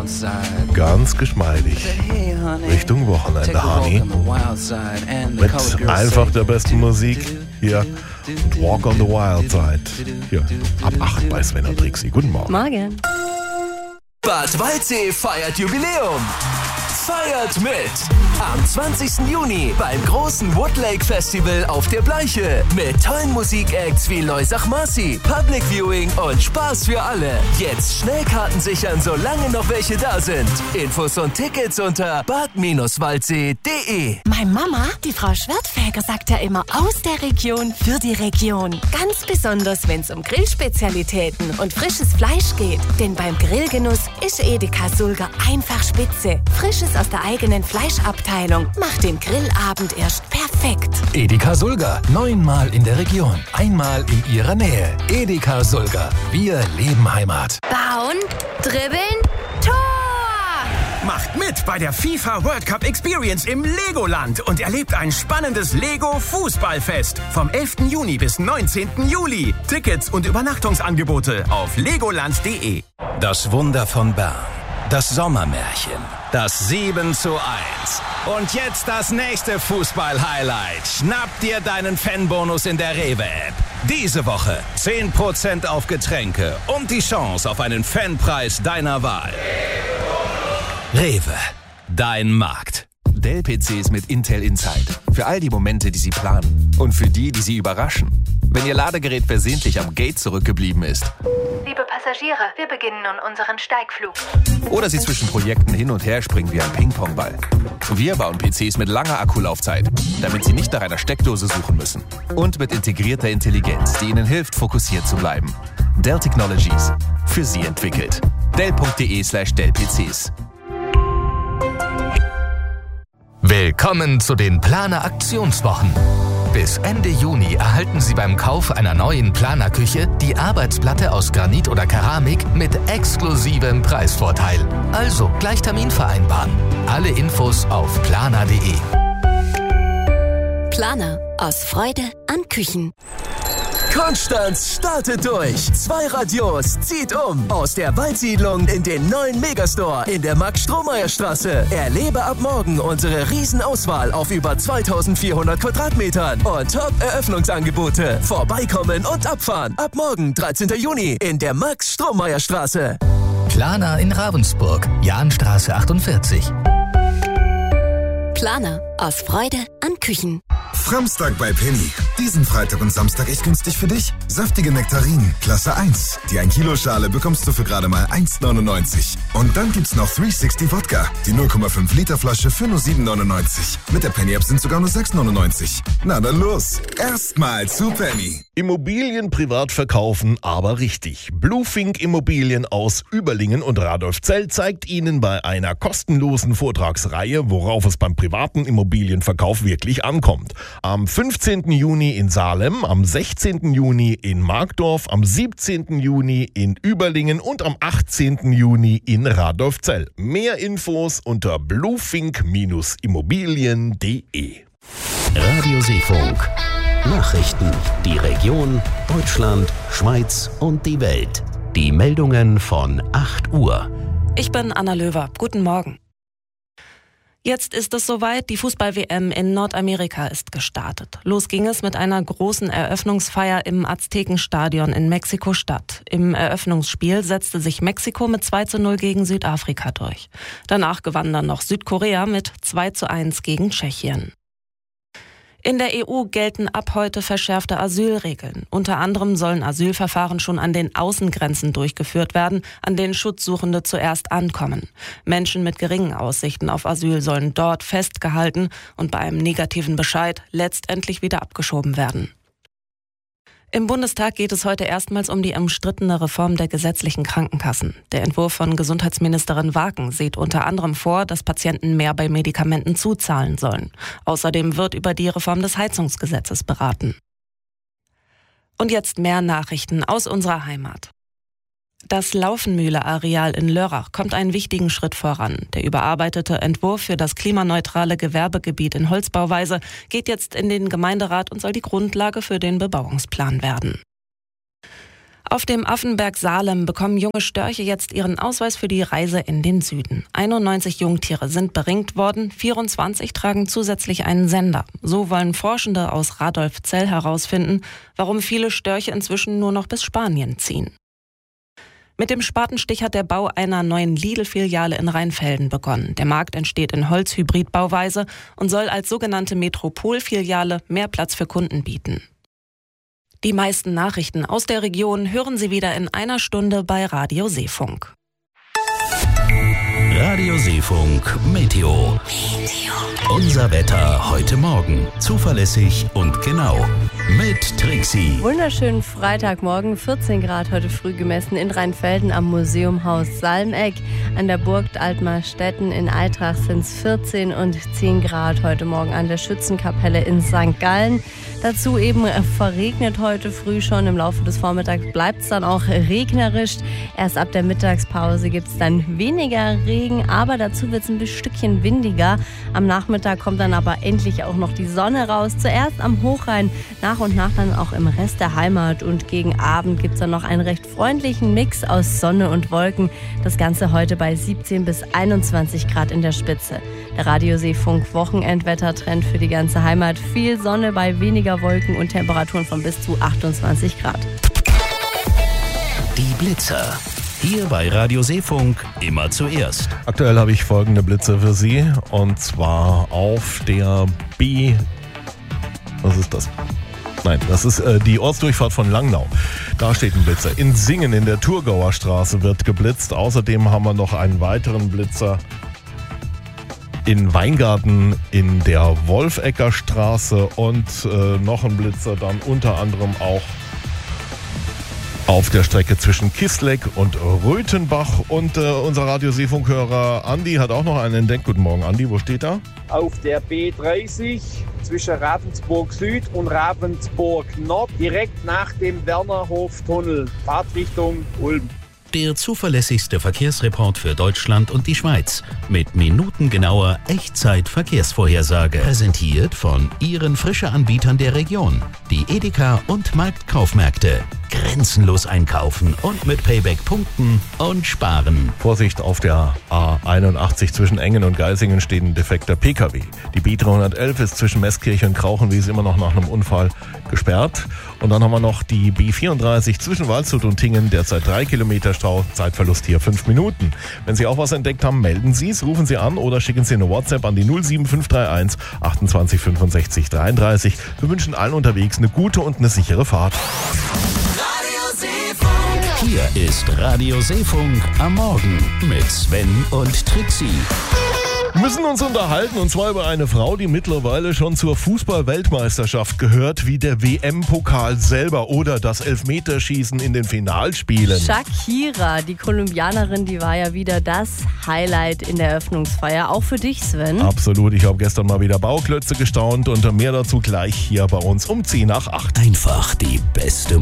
Ganz geschmeidig. Richtung Wochenende, Honey. Mit einfach der besten Musik. Hier, Walk on the Wild Side. Hier, ab 8 bei Sven und Trixie. Guten Morgen. Morgen. Bad Waldsee feiert Jubiläum. Feiert mit! Am 20. Juni beim großen Woodlake Festival auf der Bleiche. Mit tollen Musikacts wie Loisach Marcy, Public Viewing und Spaß für alle. Jetzt schnell Karten sichern, solange noch welche da sind. Infos und Tickets unter bad-waldsee.de. Meine Mama, die Frau Schwertfeger, sagt ja immer aus der Region für die Region. Ganz besonders, wenn es um Grillspezialitäten und frisches Fleisch geht. Denn beim Grillgenuss ist Edeka Sulger einfach spitze. Frisches aus der eigenen Fleischabteilung macht den Grillabend erst perfekt. Edeka Sulger, 9-mal in der Region, einmal in Ihrer Nähe. Edeka Sulger, wir leben Heimat. Bauen, dribbeln, Tor! Macht mit bei der FIFA World Cup Experience im Legoland und erlebt ein spannendes Lego-Fußballfest vom 11. Juni bis 19. Juli. Tickets und Übernachtungsangebote auf legoland.de. Das Wunder von Bern, das Sommermärchen, das 7:1. Und jetzt das nächste Fußball-Highlight. Schnapp dir deinen Fanbonus in der Rewe-App. Diese Woche 10% auf Getränke und die Chance auf einen Fanpreis deiner Wahl. Rewe, dein Markt. Dell-PCs mit Intel Inside. Für all die Momente, die Sie planen. Und für die Sie überraschen. Wenn Ihr Ladegerät versehentlich am Gate zurückgeblieben ist. Liebe Passagiere, wir beginnen nun unseren Steigflug. Oder Sie zwischen Projekten hin und her springen wie ein Ping-Pong-Ball. Wir bauen PCs mit langer Akkulaufzeit, damit Sie nicht nach einer Steckdose suchen müssen. Und mit integrierter Intelligenz, die Ihnen hilft, fokussiert zu bleiben. Dell Technologies. Für Sie entwickelt. Dell.de/Dell-PCs. Willkommen zu den Planer Aktionswochen. Bis Ende Juni erhalten Sie beim Kauf einer neuen Planerküche die Arbeitsplatte aus Granit oder Keramik mit exklusivem Preisvorteil. Also gleich Termin vereinbaren. Alle Infos auf planer.de. Planer, aus Freude an Küchen. Konstanz startet durch. 2 Radios zieht um. Aus der Waldsiedlung in den neuen Megastore in der Max-Strohmeier-Straße. Erlebe ab morgen unsere Riesenauswahl auf über 2400 Quadratmetern und Top-Eröffnungsangebote. Vorbeikommen und abfahren. Ab morgen, 13. Juni, in der Max-Strohmeier-Straße. Planer in Ravensburg, Jahnstraße 48. Planer, aus Freude an Küchen. Framstag bei Penny. Diesen Freitag und Samstag echt günstig für dich. Saftige Nektarinen, Klasse 1. Die 1 Kilo Schale bekommst du für gerade mal 1,99. Und dann gibt's noch 360 Wodka. Die 0,5 Liter Flasche für nur 7,99. Mit der Penny App sind sogar nur 6,99. Na dann los. Erstmal zu Penny. Immobilien privat verkaufen, aber richtig. Bluefink Immobilien aus Überlingen und Radolfzell zeigt Ihnen bei einer kostenlosen Vortragsreihe, worauf es beim privaten Immobilienverkauf wirklich ankommt. Am 15. Juni in Salem, am 16. Juni in Markdorf, am 17. Juni in Überlingen und am 18. Juni in Radolfzell. Mehr Infos unter bluefink-immobilien.de. Radio Seefunk. Nachrichten, die Region, Deutschland, Schweiz und die Welt. Die Meldungen von 8 Uhr. Ich bin Anna Löwer. Guten Morgen. Jetzt ist es soweit, die Fußball-WM in Nordamerika ist gestartet. Los ging es mit einer großen Eröffnungsfeier im Aztekenstadion in Mexiko-Stadt. Im Eröffnungsspiel setzte sich Mexiko mit 2:0 gegen Südafrika durch. Danach gewann dann noch Südkorea mit 2:1 gegen Tschechien. In der EU gelten ab heute verschärfte Asylregeln. Unter anderem sollen Asylverfahren schon an den Außengrenzen durchgeführt werden, an denen Schutzsuchende zuerst ankommen. Menschen mit geringen Aussichten auf Asyl sollen dort festgehalten und bei einem negativen Bescheid letztendlich wieder abgeschoben werden. Im Bundestag geht es heute erstmals um die umstrittene Reform der gesetzlichen Krankenkassen. Der Entwurf von Gesundheitsministerin Waken sieht unter anderem vor, dass Patienten mehr bei Medikamenten zuzahlen sollen. Außerdem wird über die Reform des Heizungsgesetzes beraten. Und jetzt mehr Nachrichten aus unserer Heimat. Das Laufenmühle-Areal in Lörrach kommt einen wichtigen Schritt voran. Der überarbeitete Entwurf für das klimaneutrale Gewerbegebiet in Holzbauweise geht jetzt in den Gemeinderat und soll die Grundlage für den Bebauungsplan werden. Auf dem Affenberg Salem bekommen junge Störche jetzt ihren Ausweis für die Reise in den Süden. 91 Jungtiere sind beringt worden, 24 tragen zusätzlich einen Sender. So wollen Forschende aus Radolfzell herausfinden, warum viele Störche inzwischen nur noch bis Spanien ziehen. Mit dem Spatenstich hat der Bau einer neuen Lidl-Filiale in Rheinfelden begonnen. Der Markt entsteht in Holzhybridbauweise und soll als sogenannte Metropolfiliale mehr Platz für Kunden bieten. Die meisten Nachrichten aus der Region hören Sie wieder in einer Stunde bei Radio Seefunk. Radio Seefunk Meteo. Unser Wetter heute Morgen. Zuverlässig und genau. Mit Trixie. Wunderschönen Freitagmorgen, 14 Grad heute früh gemessen in Rheinfelden am Museumhaus Salmeck. An der Burg Altmarstetten in Eitrach sind es 14 und 10 Grad heute Morgen an der Schützenkapelle in St. Gallen. Dazu eben verregnet heute früh schon. Im Laufe des Vormittags bleibt es dann auch regnerisch. Erst ab der Mittagspause gibt es dann weniger Regen, aber dazu wird es ein Stückchen windiger. Am Nachmittag kommt dann aber endlich auch noch die Sonne raus. Zuerst am Hochrhein, nach und nach dann auch im Rest der Heimat. Und gegen Abend gibt es dann noch einen recht freundlichen Mix aus Sonne und Wolken. Das Ganze heute bei 17 bis 21 Grad in der Spitze. Der Radio Seefunk Wochenendwettertrend für die ganze Heimat. Viel Sonne bei weniger Wolken und Temperaturen von bis zu 28 Grad. Die Blitzer. Hier bei Radio Seefunk immer zuerst. Aktuell habe ich folgende Blitze für Sie. Und zwar auf der B... Was ist das? Nein, das ist die Ortsdurchfahrt von Langnau. Da steht ein Blitzer. In Singen in der Thurgauer Straße wird geblitzt. Außerdem haben wir noch einen weiteren Blitzer in Weingarten in der Wolfecker Straße und noch ein Blitzer dann unter anderem auch auf der Strecke zwischen Kisleck und Röthenbach. Und unser Radio-Seefunk-Hörer Andi hat auch noch einen entdeckt. Guten Morgen, Andi, wo steht er? Auf der B30 zwischen Ravensburg Süd und Ravensburg Nord, direkt nach dem Wernerhof-Tunnel, Fahrtrichtung Ulm. Der zuverlässigste Verkehrsreport für Deutschland und die Schweiz mit minutengenauer Echtzeit-Verkehrsvorhersage. Präsentiert von Ihren Frische-Anbietern der Region. Die Edeka und Marktkaufmärkte. Grenzenlos einkaufen und mit Payback punkten und sparen. Vorsicht, auf der A81 zwischen Engen und Geisingen steht ein defekter PKW. Die B311 ist zwischen Meßkirche und Krauchenwies immer noch nach einem Unfall gesperrt. Und dann haben wir noch die B34 zwischen Waldshut und Tingen, derzeit 3 Kilometer Stau, Zeitverlust hier 5 Minuten. Wenn Sie auch was entdeckt haben, melden Sie es, rufen Sie an oder schicken Sie eine WhatsApp an die 07531 28 65 33. Wir wünschen allen unterwegs eine gute und eine sichere Fahrt. Hier ist Radio Seefunk am Morgen mit Sven und Trixie. Wir müssen uns unterhalten, und zwar über eine Frau, die mittlerweile schon zur Fußball-Weltmeisterschaft gehört, wie der WM-Pokal selber oder das Elfmeterschießen in den Finalspielen. Shakira, die Kolumbianerin, die war ja wieder das Highlight in der Eröffnungsfeier. Auch für dich, Sven. Absolut, ich habe gestern mal wieder Bauklötze gestaunt und mehr dazu gleich hier bei uns um 7:50. Einfach die beste